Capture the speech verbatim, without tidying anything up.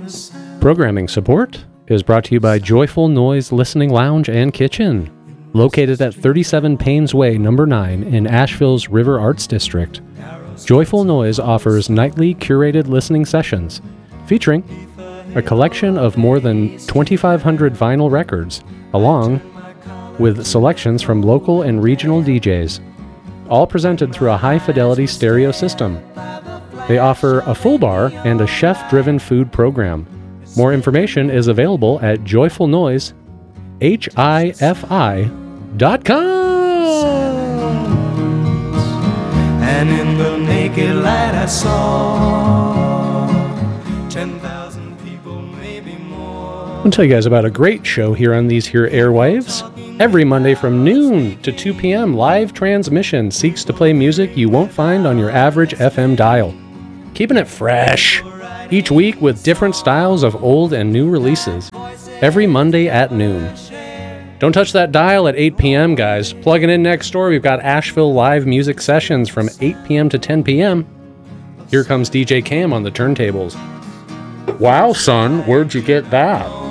Programming support is brought to you by Joyful Noise Listening Lounge and Kitchen, located at thirty-seven Paynes Way, number nine, in Asheville's River Arts District. Joyful Noise offers nightly curated listening sessions, featuring a collection of more than twenty-five hundred vinyl records, along with selections from local and regional D Js, all presented through a high-fidelity stereo system. They offer a full bar and a chef-driven food program. More information is available at joyful noise hifi dot com. And in the naked light I saw ten thousand people, maybe more. I'll tell you guys about a great show here on these here airwaves. Every Monday from noon to two p.m., live transmission seeks to play music you won't find on your average F M dial. Keeping it fresh. Each week with different styles of old and new releases. Every Monday at noon. Don't touch that dial at eight p.m., guys. Plugging in next door, we've got Asheville live music sessions from eight p.m. to ten p.m. Here comes D J Cam on the turntables. Wow, son, where'd you get that?